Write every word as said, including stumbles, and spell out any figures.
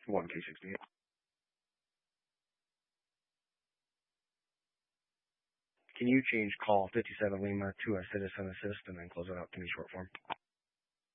one K sixty-eight. Can you change call fifty-seven Lima to a citizen assist and then close it out to me short form?